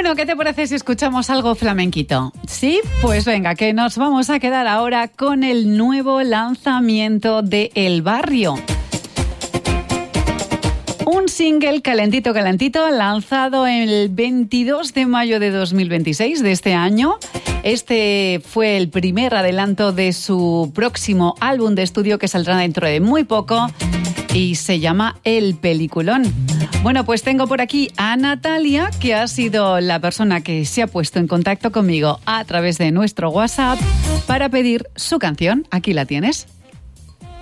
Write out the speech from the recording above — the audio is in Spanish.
Bueno, ¿qué te parece si escuchamos algo flamenquito? ¿Sí? Pues venga, que nos vamos a quedar ahora con el nuevo lanzamiento de El Barrio. Un single calentito, calentito, lanzado el 22 de mayo de 2026 de este año. Este fue el primer adelanto de su próximo álbum de estudio que saldrá dentro de muy poco y se llama El Peliculón. Bueno, pues tengo por aquí a Natalia, que ha sido la persona que se ha puesto en contacto conmigo a través de nuestro WhatsApp para pedir su canción. Aquí la tienes.